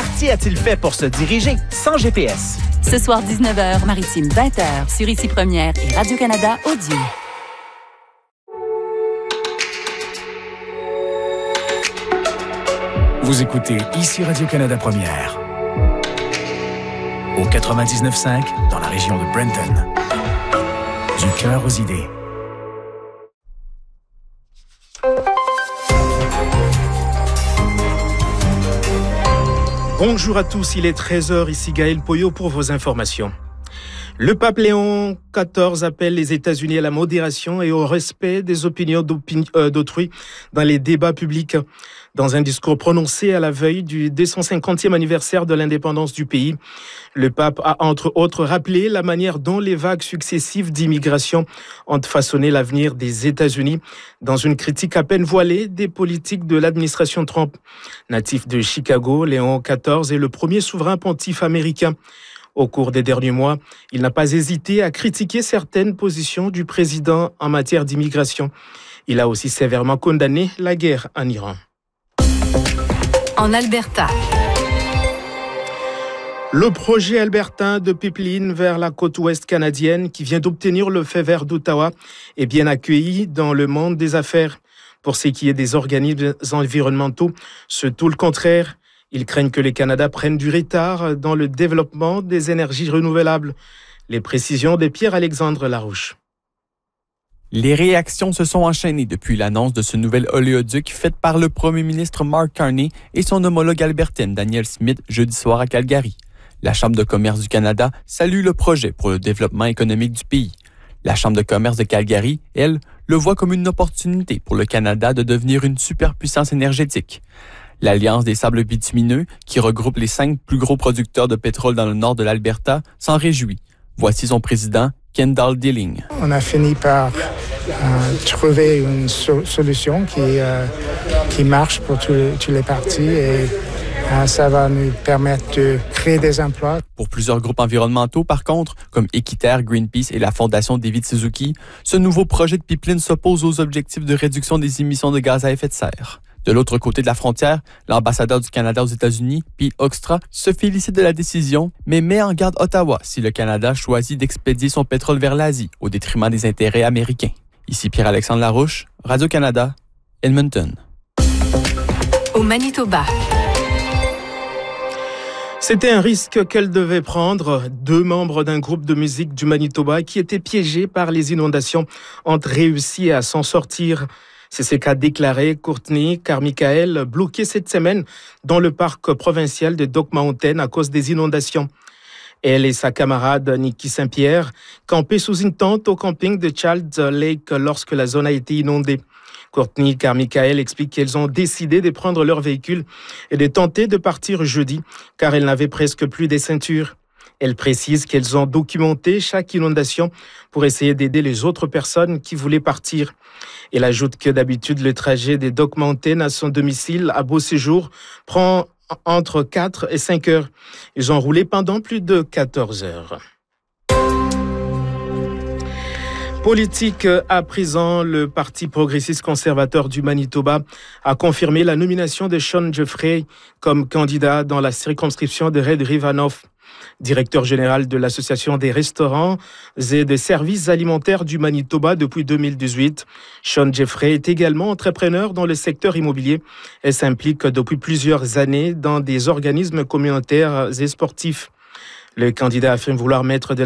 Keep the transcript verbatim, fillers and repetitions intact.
parti a-t-il fait pour se diriger sans G P S? Ce soir, dix-neuf heures, Maritime vingt heures, sur Ici Première et Radio-Canada Audio. Vous écoutez Ici Radio-Canada Première. Au quatre-vingt-dix-neuf virgule cinq dans la région de Brenton. Du cœur aux idées. Bonjour à tous, il est treize heures, ici Gaël Poyot pour vos informations. Le pape Léon quatorze appelle les États-Unis à la modération et au respect des opinions euh, d'autrui dans les débats publics. Dans un discours prononcé à la veille du deux cent cinquantième anniversaire de l'indépendance du pays, le pape a entre autres rappelé la manière dont les vagues successives d'immigration ont façonné l'avenir des États-Unis dans une critique à peine voilée des politiques de l'administration Trump. Natif de Chicago, Léon quatorze est le premier souverain pontife américain. Au cours des derniers mois, il n'a pas hésité à critiquer certaines positions du président en matière d'immigration. Il a aussi sévèrement condamné la guerre en Iran. En Alberta. Le projet albertain de pipeline vers la côte ouest canadienne, qui vient d'obtenir le feu vert d'Ottawa, est bien accueilli dans le monde des affaires. Pour ce qui est des organismes environnementaux, c'est tout le contraire. Ils craignent que le Canada prenne du retard dans le développement des énergies renouvelables. Les précisions de Pierre-Alexandre Larouche. Les réactions se sont enchaînées depuis l'annonce de ce nouvel oléoduc faite par le premier ministre Mark Carney et son homologue albertaine Danielle Smith jeudi soir à Calgary. La Chambre de commerce du Canada salue le projet pour le développement économique du pays. La Chambre de commerce de Calgary, elle, le voit comme une opportunité pour le Canada de devenir une superpuissance énergétique. L'Alliance des sables bitumineux, qui regroupe les cinq plus gros producteurs de pétrole dans le nord de l'Alberta, s'en réjouit. Voici son président, Kendall Dilling. On a fini par euh, trouver une so- solution qui, euh, qui marche pour tous les, tous les partis et euh, ça va nous permettre de créer des emplois. Pour plusieurs groupes environnementaux, par contre, comme Équiterre, Greenpeace et la Fondation David Suzuki, ce nouveau projet de pipeline s'oppose aux objectifs de réduction des émissions de gaz à effet de serre. De l'autre côté de la frontière, l'ambassadeur du Canada aux États-Unis, Pete Hoekstra, se félicite de la décision, mais met en garde Ottawa si le Canada choisit d'expédier son pétrole vers l'Asie au détriment des intérêts américains. Ici Pierre-Alexandre Larouche, Radio-Canada, Edmonton. Au Manitoba. C'était un risque qu'elle devait prendre. Deux membres d'un groupe de musique du Manitoba qui étaient piégés par les inondations ont réussi à s'en sortir. C'est ce qu'a déclaré Courtney Carmichael, bloquée cette semaine dans le parc provincial de Dock Mountain à cause des inondations. Elle et sa camarade Nikki Saint-Pierre campaient sous une tente au camping de Child Lake lorsque la zone a été inondée. Courtney Carmichael explique qu'elles ont décidé de prendre leur véhicule et de tenter de partir jeudi, car elles n'avaient presque plus de ceintures. Elle précise qu'elles ont documenté chaque inondation pour essayer d'aider les autres personnes qui voulaient partir. Elle ajoute que d'habitude, le trajet des Dock Mountain à son domicile à Beauséjour prend entre quatre et cinq heures. Ils ont roulé pendant plus de quatorze heures. Politique à présent, le Parti progressiste conservateur du Manitoba a confirmé la nomination de Sean Jeffrey comme candidat dans la circonscription de Red River-North. Directeur général de l'Association des restaurants et des services alimentaires du Manitoba depuis deux mille dix-huit. Sean Jeffrey est également entrepreneur dans le secteur immobilier et s'implique depuis plusieurs années dans des organismes communautaires et sportifs. Le candidat affirme vouloir mettre de